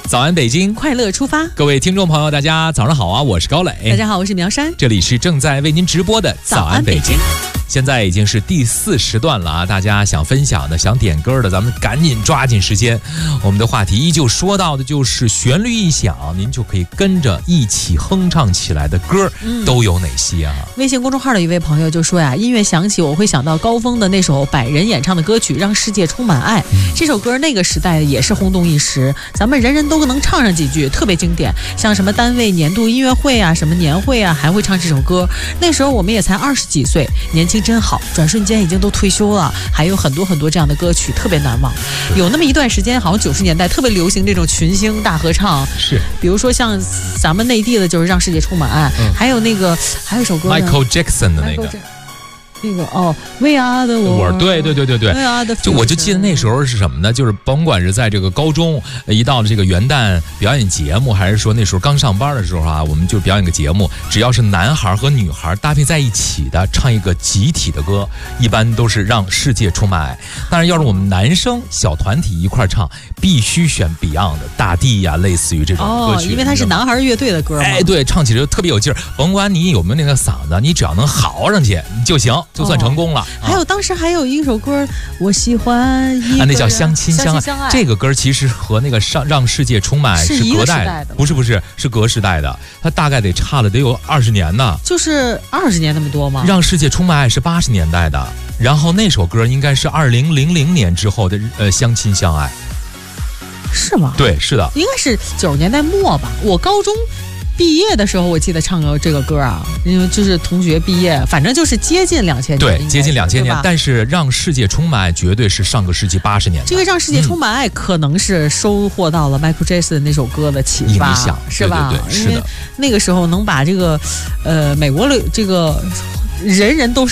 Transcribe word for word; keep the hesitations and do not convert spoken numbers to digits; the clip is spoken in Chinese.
早安北京， 快乐出发。 各位听众朋友，大家早上好啊！我是高磊， 大家好，我是苗山， 这里是正在为您直播的早安北京。现在已经是第四时段了啊！大家想分享的、想点歌的，咱们赶紧抓紧时间。我们的话题依旧说到的就是旋律一响，您就可以跟着一起哼唱起来的歌都有哪些啊？ 嗯、微信公众号的一位朋友就说呀，音乐响起，我会想到高峰的那首百人演唱的歌曲《让世界充满爱》。嗯、这首歌那个时代也是轰动一时，咱们人人都能唱上几句，特别经典。像什么单位年度音乐会啊、什么年会啊，还会唱这首歌。那时候我们也才二十几岁，年轻真好，转瞬间已经都退休了。还有很多很多这样的歌曲特别难忘。有那么一段时间，好像九十年代特别流行这种群星大合唱， 是， 比如说像咱们内地的就是《让世界充满爱》，嗯、还有那个还有一首歌 Michael Jackson 的那个。 那个哦 ，We Are the World， 对对对对对， We Are the， 就我就记得那时候是什么呢？就是甭管是在这个高中，一到了这个元旦表演节目，还是说那时候刚上班的时候啊，我们就表演个节目，只要是男孩和女孩搭配在一起的，唱一个集体的歌，一般都是让世界充满爱。当然，要是我们男生小团体一块唱，必须选 Beyond 的《大地》呀，类似于这种歌曲， 哦，因为它是男孩乐队的歌嘛。 哎，对，唱起来就特别有劲儿。甭管你有没有那个嗓子，你只要能嚎上去就行。就算成功了。哦啊、还有当时还有一首歌，我喜欢一个啊，那叫相亲相爱。 相爱这个歌其实和那个让让世界充满爱是隔代的， 不是不是是隔时代的，它大概得差了得有二十年呢。 就是二十年那么多吗？ 让世界充满爱是八十年代的，然后那首歌应该是二零零零年之后的呃相亲相爱。 是吗？ 对，是的， 应该是九十年代末吧。我高中毕业的时候，我记得唱过这个歌啊，因为就是同学毕业，反正就是接近两千年， 对，接近两千年。但是让世界充满爱绝对是上个世纪八十年代。 这个让世界充满爱，可能是收获到了 Michael Jackson 那首歌的启发， 影响是吧？ 对对对，是的。 那个时候能把这个，呃，美国的这个人人都是。